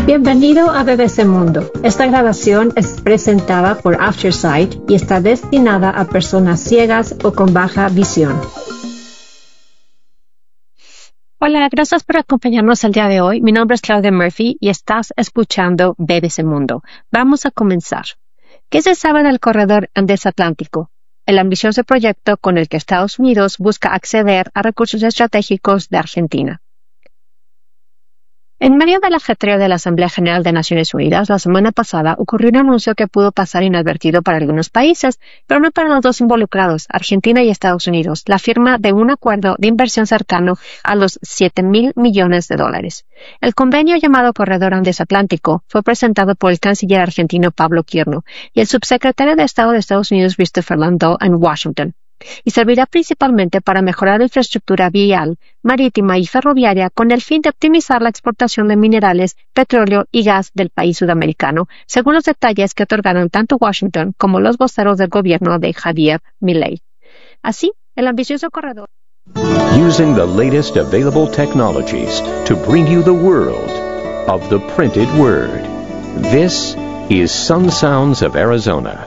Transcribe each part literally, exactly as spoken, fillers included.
Bienvenido a B B C Mundo. Esta grabación es presentada por Aftersight y está destinada a personas ciegas o con baja visión. Hola, gracias por acompañarnos el día de hoy. Mi nombre es Claudia Murphy y estás escuchando B B C Mundo. Vamos a comenzar. ¿Qué se sabe del corredor Andes Atlántico? El ambicioso proyecto con el que Estados Unidos busca acceder a recursos estratégicos de Argentina. En medio del ajetreo de la Asamblea General de Naciones Unidas, la semana pasada ocurrió un anuncio que pudo pasar inadvertido para algunos países, pero no para los dos involucrados, Argentina y Estados Unidos, la firma de un acuerdo de inversión cercano a los siete mil millones de dólares. El convenio llamado Corredor Andes Atlántico fue presentado por el canciller argentino Pablo Quirno y el subsecretario de Estado de Estados Unidos Christopher Landau en Washington, y servirá principalmente para mejorar la infraestructura vial, marítima y ferroviaria con el fin de optimizar la exportación de minerales, petróleo y gas del país sudamericano, según los detalles que otorgaron tanto Washington como los voceros del gobierno de Javier Milei. Así, el ambicioso corredor. Using the latest available technologies to bring you the world of the printed word. This is Sun Sounds of Arizona.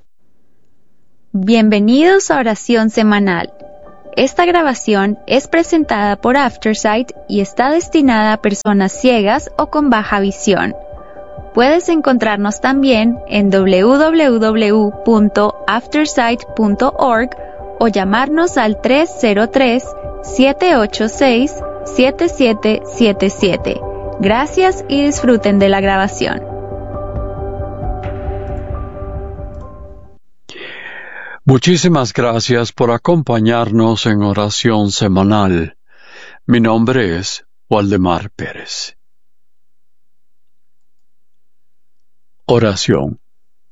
Bienvenidos a Oración Semanal. Esta grabación es presentada por Aftersight y está destinada a personas ciegas o con baja visión. Puedes encontrarnos también en doble u doble u doble u punto aftersight punto org o llamarnos al tres cero tres, siete ocho seis, siete siete siete siete. Gracias y disfruten de la grabación. Muchísimas gracias por acompañarnos en Oración Semanal. Mi nombre es Waldemar Pérez. Oración.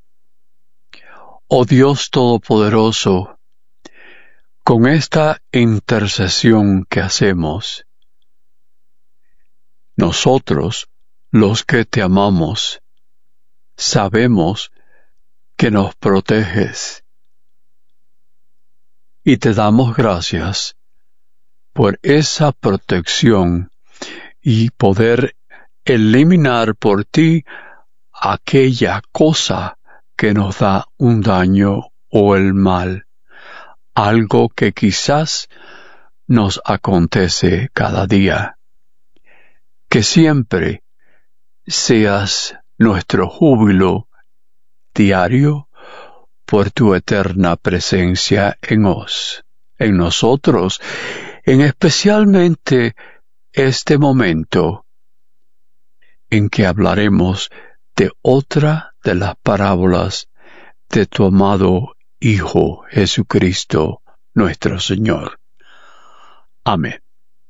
Oh Dios Todopoderoso, con esta intercesión que hacemos, nosotros, los que te amamos, sabemos que nos proteges. Y te damos gracias por esa protección y poder eliminar por ti aquella cosa que nos da un daño o el mal, algo que quizás nos acontece cada día. Que siempre seas nuestro júbilo diario por tu eterna presencia en os, en nosotros, en especialmente este momento en que hablaremos de otra de las parábolas de tu amado Hijo Jesucristo, nuestro Señor. Amén.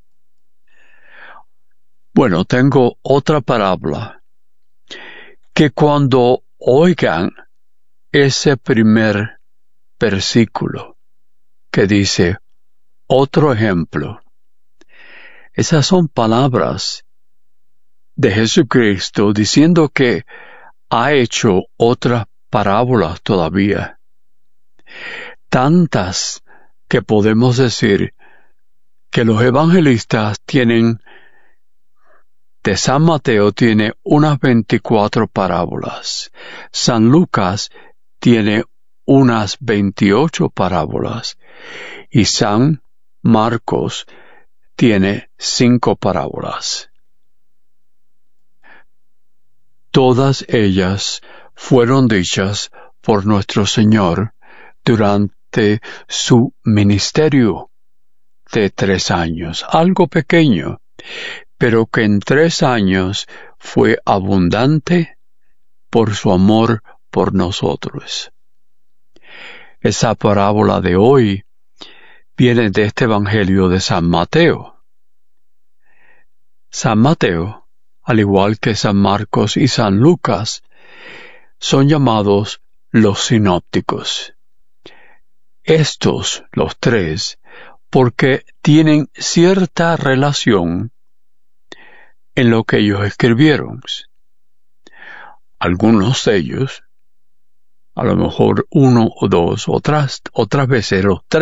Bueno, tengo otra parábola que cuando oigan ese primer versículo que dice, otro ejemplo. Esas son palabras de Jesucristo diciendo que ha hecho otras parábolas todavía. Tantas que podemos decir que los evangelistas tienen, de San Mateo tiene unas veinticuatro parábolas. San Lucas tiene unas veintiocho parábolas y San Marcos tiene cinco parábolas. Todas ellas fueron dichas por nuestro Señor durante su ministerio de tres años, algo pequeño, pero que en tres años fue abundante por su amor por nosotros. Esa parábola de hoy viene de este Evangelio de San Mateo. San Mateo, al igual que San Marcos y San Lucas, son llamados los sinópticos. Estos, los tres, porque tienen cierta relación en lo que ellos escribieron. Algunos de ellos, a lo mejor uno o dos, otras, otras veces los tres, usan la misma parábola.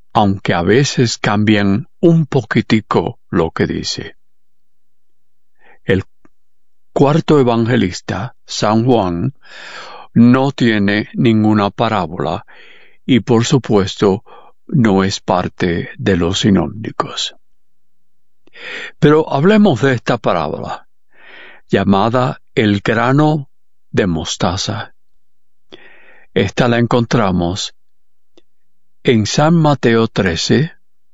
aunque a veces cambian un poquitico lo que dice. El cuarto evangelista, San Juan, no tiene ninguna parábola y por supuesto no es parte de los sinópticos. Pero hablemos de esta parábola, llamada el grano de mostaza. Esta la encontramos en San Mateo trece,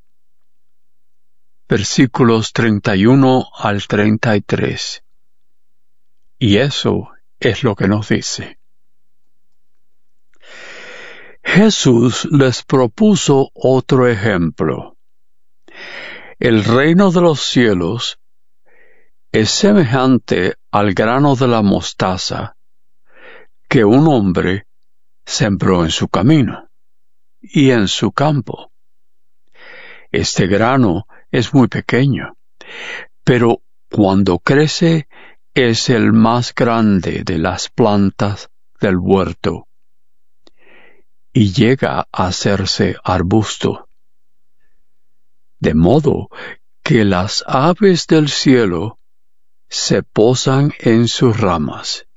versículos treinta y uno al treinta y tres. Y eso es lo que nos dice. Jesús les propuso otro ejemplo. El reino de los cielos es semejante al grano de la mostaza que un hombre sembró en su camino y en su campo. Este grano es muy pequeño, pero cuando crece es el más grande de las plantas del huerto y llega a hacerse arbusto, de modo que las aves del cielo se posan en sus ramas.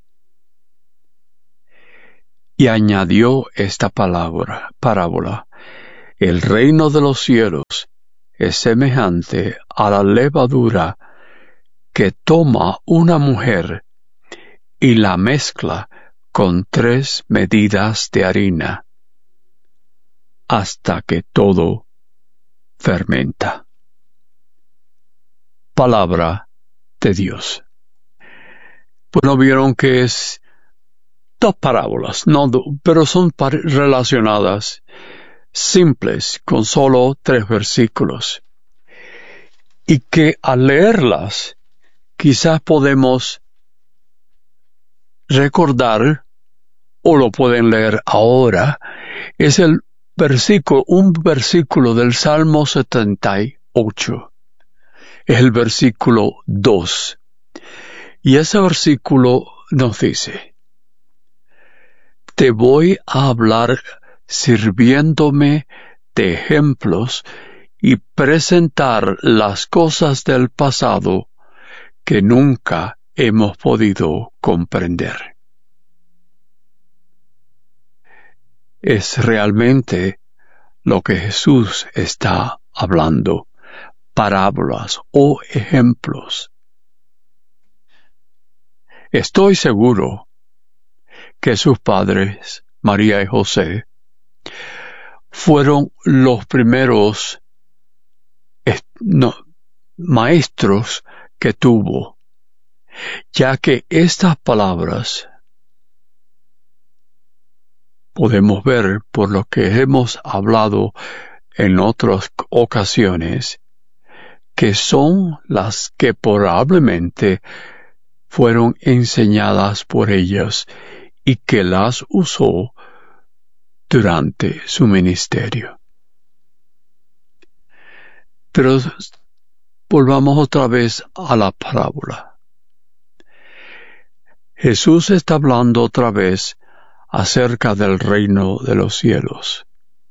Y añadió esta palabra, parábola: el reino de los cielos es semejante a la levadura que toma una mujer y la mezcla con tres medidas de harina, hasta que todo fermenta. Palabra de Dios. Bueno, vieron que es dos parábolas, no, pero son relacionadas, simples, con solo tres versículos. Y que al leerlas, quizás podemos recordar, o lo pueden leer ahora, es el versículo, un versículo del Salmo setenta y ocho. Es el versículo dos. Y ese versículo nos dice: te voy a hablar sirviéndome de ejemplos y presentar las cosas del pasado que nunca hemos podido comprender. Es realmente lo que Jesús está hablando, parábolas o ejemplos. Estoy seguro que sus padres, María y José, fueron los primeros eh, no, maestros que tuvo, ya que estas palabras podemos ver por lo que hemos hablado en otras ocasiones, que son las que probablemente fueron enseñadas por ellos y que las usó durante su ministerio. Pero volvamos otra vez a la parábola. Jesús está hablando otra vez acerca del reino de los cielos,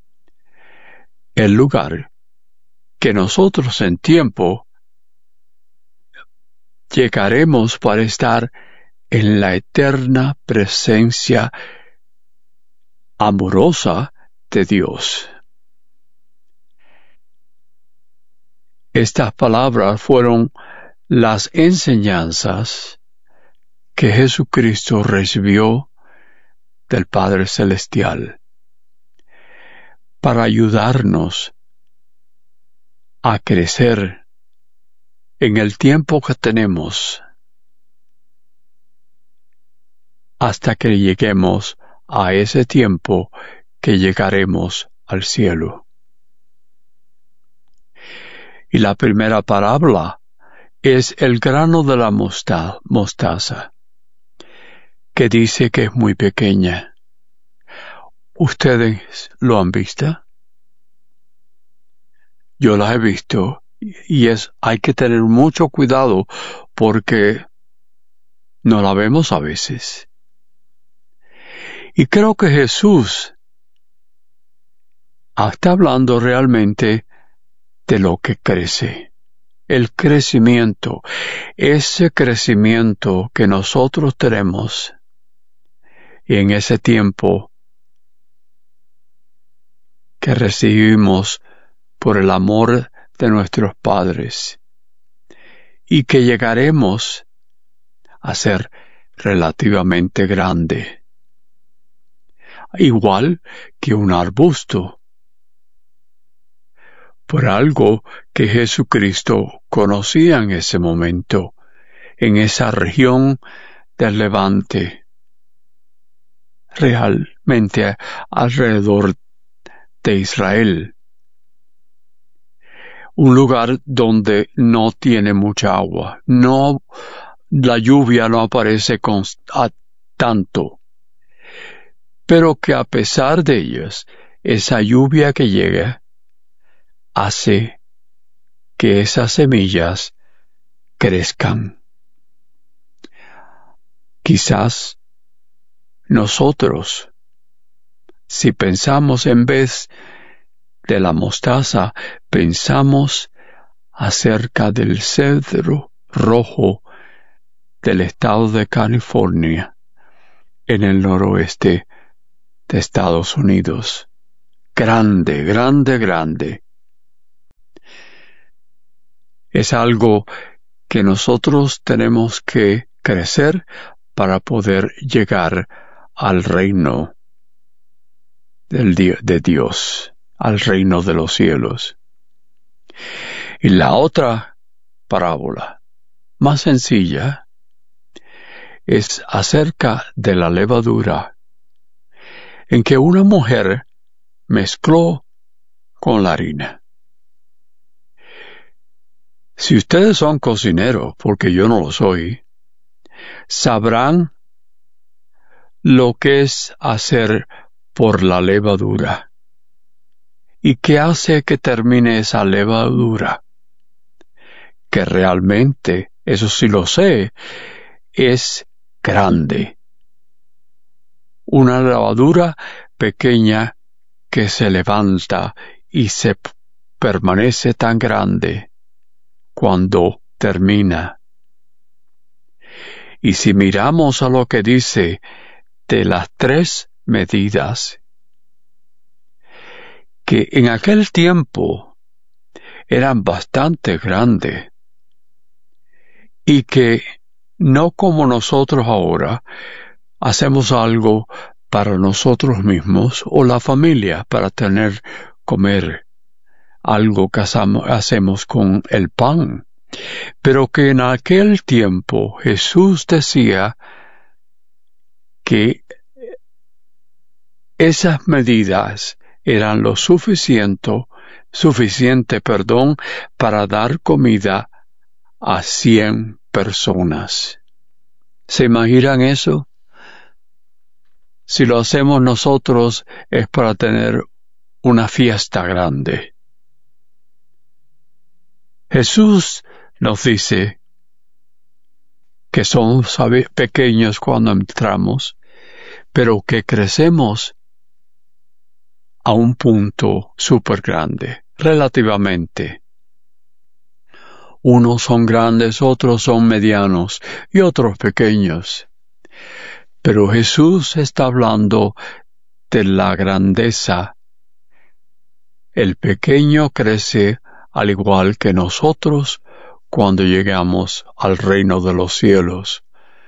el lugar que nosotros en tiempo llegaremos para estar en la eterna presencia amorosa de Dios. Estas palabras fueron las enseñanzas que Jesucristo recibió del Padre Celestial para ayudarnos a crecer en el tiempo que tenemos hasta que lleguemos a ese tiempo que llegaremos al cielo. Y la primera parábola es el grano de la mosta- mostaza, que dice que es muy pequeña. ¿Ustedes lo han visto? Yo la he visto y es, hay que tener mucho cuidado porque no la vemos a veces. Y creo que Jesús está hablando realmente de lo que crece. El crecimiento, ese crecimiento que nosotros tenemos. Y en ese tiempo que recibimos por el amor de nuestros padres. Y que llegaremos a ser relativamente grande. Igual que un arbusto. Por algo que Jesucristo conocía en ese momento, en esa región del Levante, realmente alrededor de Israel, un lugar donde no tiene mucha agua, no, la lluvia no aparece con, a, tanto, pero que a pesar de ellas, esa lluvia que llega hace que esas semillas crezcan. Quizás nosotros, si pensamos en vez de la mostaza, pensamos acerca del cedro rojo del estado de California, en el noroeste de Estados Unidos. Grande, grande, grande. Es algo que nosotros tenemos que crecer para poder llegar al reino del di- de Dios, al reino de los cielos. Y la otra parábola, más sencilla, es acerca de la levadura, en que una mujer mezcló con la harina. Si ustedes son cocineros, porque yo no lo soy, sabrán lo que es hacer por la levadura. ¿Y qué hace que termine esa levadura? Que realmente, eso sí lo sé, es grande. Una levadura pequeña que se levanta y se p- permanece tan grande cuando termina. Y si miramos a lo que dice de las tres medidas, que en aquel tiempo eran bastante grandes y que no como nosotros ahora hacemos algo para nosotros mismos o la familia para tener comer algo que hacemos, hacemos con el pan, pero que en aquel tiempo Jesús decía que esas medidas eran lo suficiente, suficiente, perdón, para dar comida a cien personas. ¿Se imaginan eso? Si lo hacemos nosotros es para tener una fiesta grande. Jesús nos dice que somos pequeños cuando entramos, pero que crecemos a un punto súper grande, relativamente. Unos son grandes, otros son medianos y otros pequeños. Pero Jesús está hablando de la grandeza. El pequeño crece al igual que nosotros cuando llegamos al reino de los cielos.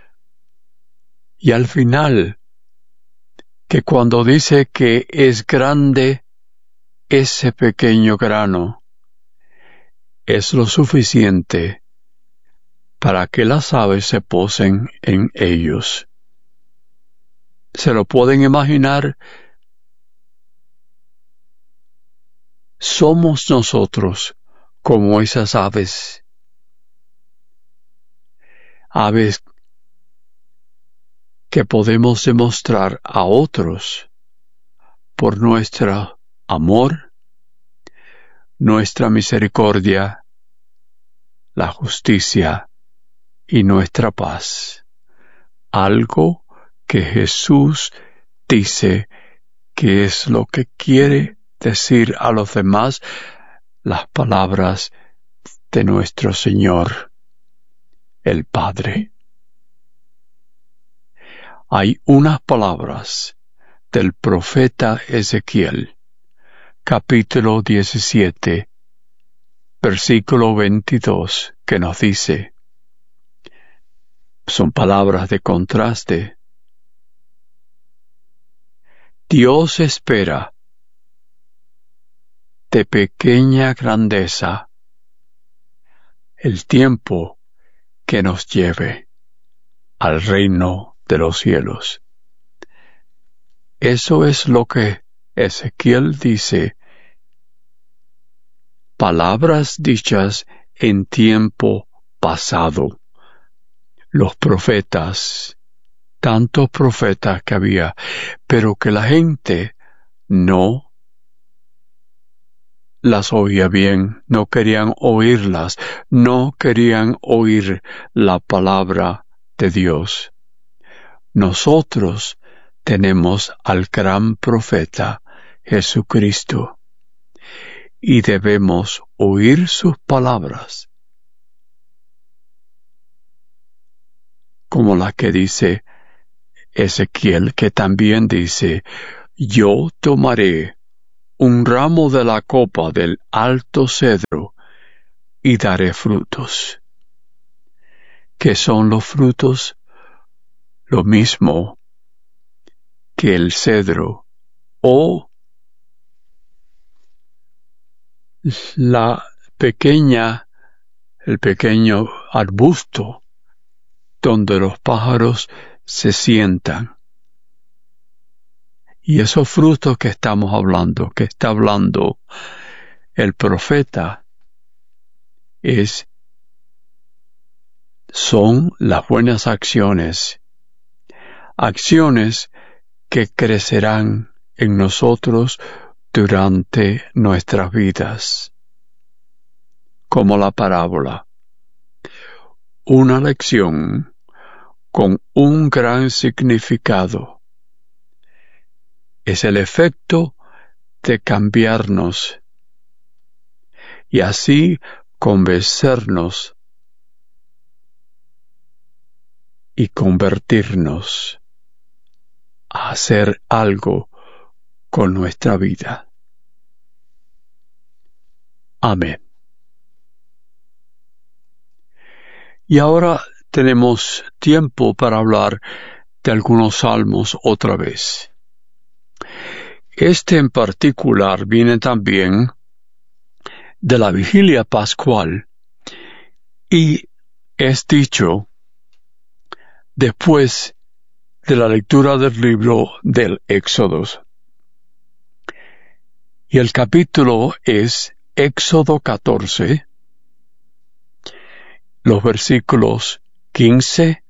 Y al final, que cuando dice que es grande ese pequeño grano, es lo suficiente para que las aves se posen en ellos. ¿Se lo pueden imaginar? Somos nosotros como esas aves. Aves que podemos demostrar a otros por nuestro amor, nuestra misericordia, la justicia y nuestra paz. Algo que Jesús dice que es lo que quiere decir a los demás las palabras de nuestro Señor, el Padre. Hay unas palabras del profeta Ezequiel, capítulo diecisiete, versículo veintidós, que nos dice, son palabras de contraste. Dios espera de pequeña grandeza el tiempo que nos lleve al reino de los cielos. Eso es lo que Ezequiel dice, palabras dichas en tiempo pasado. Los profetas, tantos profetas que había, pero que la gente no las oía bien, no querían oírlas, no querían oír la palabra de Dios. Nosotros tenemos al gran profeta Jesucristo y debemos oír sus palabras, como la que dice Ezequiel, que también dice, yo tomaré un ramo de la copa del alto cedro y daré frutos. ¿Qué son los frutos? Lo mismo que el cedro o la pequeña, el pequeño arbusto donde los pájaros se sientan. Y esos frutos que estamos hablando, que está hablando el profeta, es, son las buenas acciones, acciones que crecerán en nosotros durante nuestras vidas. Como la parábola, una lección con un gran significado. Es el efecto de cambiarnos y así convencernos y convertirnos a hacer algo con nuestra vida. Amén. Y ahora tenemos tiempo para hablar de algunos salmos otra vez. Este en particular viene también de la vigilia pascual y es dicho después de la lectura del libro del Éxodo. Y el capítulo es Éxodo catorce, los versículos quince,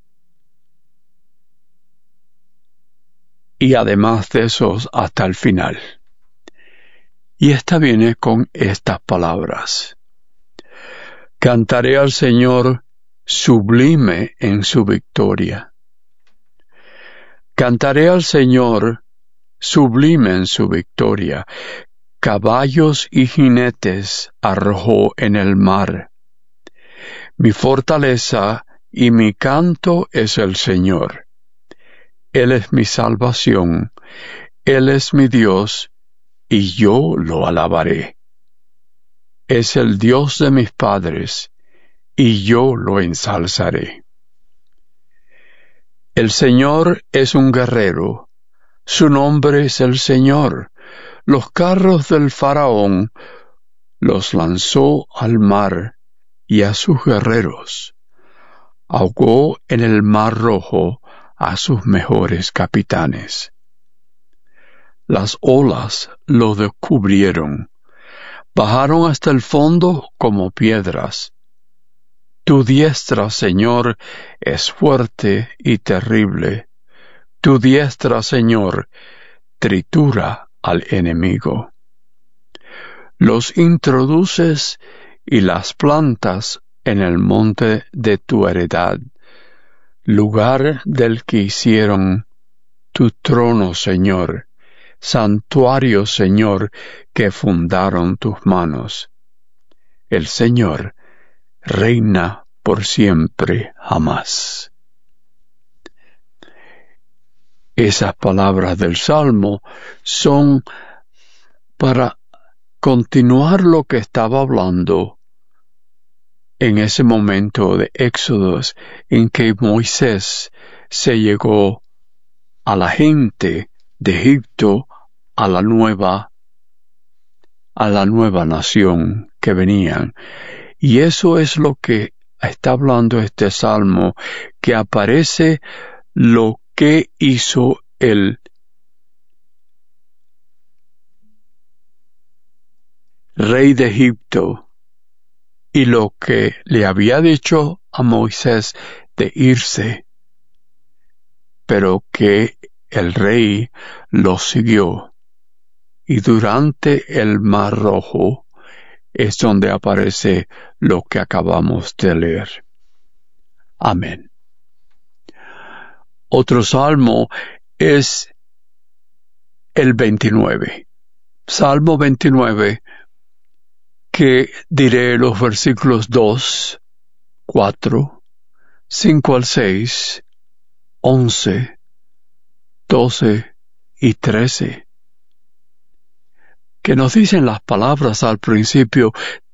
y además de esos hasta el final. Y esta viene con estas palabras. Cantaré al Señor sublime en su victoria. Cantaré al Señor sublime en su victoria. Caballos y jinetes arrojó en el mar. Mi fortaleza y mi canto es el Señor. Él es mi salvación, Él es mi Dios, y yo lo alabaré. Es el Dios de mis padres, y yo lo ensalzaré. El Señor es un guerrero, su nombre es el Señor. Los carros del faraón los lanzó al mar y a sus guerreros. Ahogó en el mar rojo a sus mejores capitanes. Las olas lo descubrieron, bajaron hasta el fondo como piedras. Tu diestra, Señor, es fuerte y terrible. Tu diestra, Señor, tritura al enemigo. Los introduces y las plantas en el monte de tu heredad, lugar del que hicieron tu trono, Señor, santuario, Señor, que fundaron tus manos. El Señor reina por siempre, jamás. Esas palabras del Salmo son para continuar lo que estaba hablando en ese momento de Éxodos en que Moisés se llegó a la gente de Egipto, a la nueva, a la nueva nación que venían. Y eso es lo que está hablando este Salmo, que aparece lo que hizo el rey de Egipto y lo que le había dicho a Moisés de irse, pero que el rey lo siguió. Y durante el Mar Rojo es donde aparece lo que acabamos de leer. Amén. Otro salmo es el veintinueve. Salmo veintinueve, que diré los versículos dos, cuatro, cinco al seis, once, doce y trece, que nos dicen las palabras al principio: